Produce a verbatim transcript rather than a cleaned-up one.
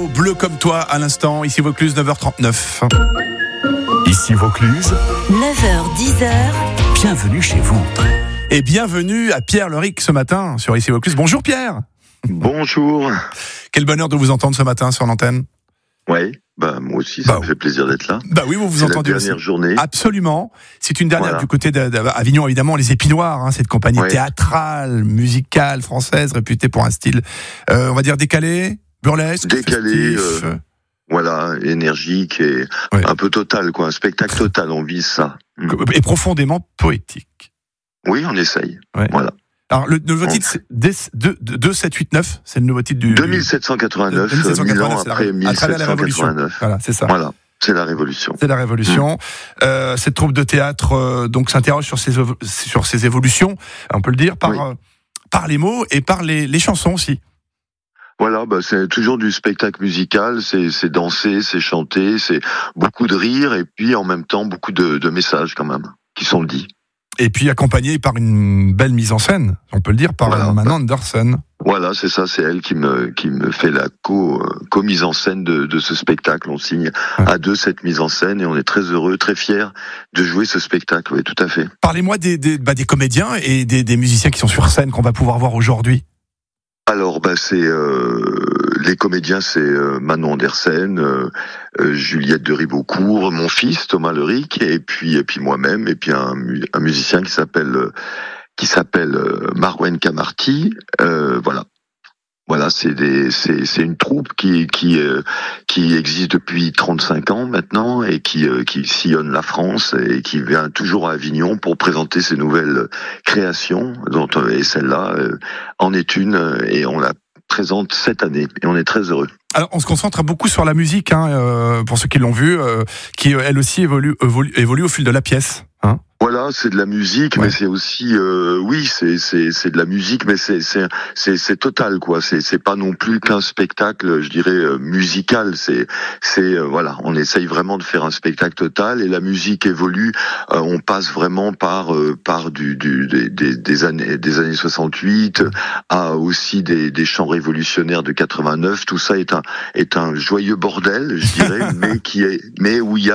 Renaud, Bleu comme toi à l'instant, ici Vaucluse, neuf heures trente-neuf. Ici Vaucluse, neuf heures dix. Bienvenue chez vous. Et bienvenue à Pierre Leric ce matin sur Ici Vaucluse. Bonjour Pierre. Bonjour. Quel bonheur de vous entendre ce matin sur l'antenne. Oui, bah moi aussi, ça bah, me fait plaisir d'être là. Bah oui, vous vous c'est entendez la dernière aussi. journée. Absolument. C'est une dernière Voilà. du côté d'Avignon, évidemment, les Épinoirs, hein, cette compagnie Ouais. théâtrale, musicale, française, réputée pour un style, euh, on va dire décalé, burlesque, Décalé, festif. euh, Voilà, énergique et Ouais. un peu total, quoi. Un spectacle total, on vise ça. Mm. Et profondément poétique. Oui, on essaye. Ouais. Voilà. Alors, le nouveau On- titre, c'est deux sept huit neuf, c'est le nouveau titre du... deux mille sept cent quatre-vingt-neuf, deux mille sept cent mille ans quatre-vingt-neuf, c'est la- après à travers la Révolution. mille sept cent quatre-vingt-neuf. Voilà, c'est ça. Voilà, c'est la Révolution. C'est la Révolution. Euh, cette troupe de théâtre euh, donc s'interroge sur ses évo- sur ses évolutions, on peut le dire par Oui. euh, par les mots et par les, les chansons aussi. Voilà, bah, c'est toujours du spectacle musical, c'est, c'est danser, c'est chanter, c'est beaucoup de rire et puis en même temps beaucoup de, de messages quand même qui sont dits. Et puis accompagné par une belle mise en scène, on peut le dire, par Voilà. Manon Anderson. Voilà, c'est ça, c'est elle qui me qui me fait la co euh, co-mise en scène de, de ce spectacle. On signe Ouais. à deux cette mise en scène et on est très heureux, très fiers de jouer ce spectacle. Oui, tout à fait. Parlez-moi des des, bah, des comédiens et des, des musiciens qui sont sur scène qu'on va pouvoir voir aujourd'hui. Alors, bah c'est euh, les comédiens, c'est euh, Manon Andersen, euh, euh, Juliette de Ribeaucourt, mon fils Thomas Leric, et puis et puis moi-même, et puis un, mu- un musicien qui s'appelle euh, qui s'appelle euh, Marwen Kamarti. Euh, voilà. Voilà, c'est des, c'est, c'est une troupe qui, qui, euh, qui existe depuis trente-cinq ans maintenant et qui, euh, qui sillonne la France et qui vient toujours à Avignon pour présenter ses nouvelles créations, dont euh, et celle-là euh, en est une euh, et on la présente cette année et on est très heureux. Alors, on se concentre beaucoup sur la musique, hein, euh, pour ceux qui l'ont vu, euh, qui elle aussi évolue, évolue, évolue au fil de la pièce. Hein. Voilà, c'est de la musique, Ouais. mais c'est aussi, euh, oui, c'est c'est c'est de la musique, mais c'est c'est c'est c'est total quoi. C'est c'est pas non plus qu'un spectacle, je dirais euh, musical. C'est c'est euh, voilà, on essaye vraiment de faire un spectacle total et la musique évolue. Euh, on passe vraiment par euh, par du du des, des des années des années soixante-huit à aussi des des chants révolutionnaires de quatre-vingt-neuf. Tout ça est un est un joyeux bordel, je dirais, mais qui est mais où il y a